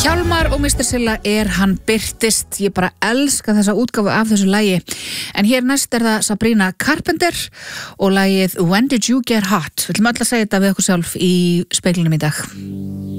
Hjálmar og Mr. Silla hann birtist. Ég bara elska þessa útgáfu af þessu lagi. En hér næst það Sabrina Carpenter og lagið When Did You Get Hot. Við ætlum öll að segja þetta við okkur sjálf í speglinum í dag.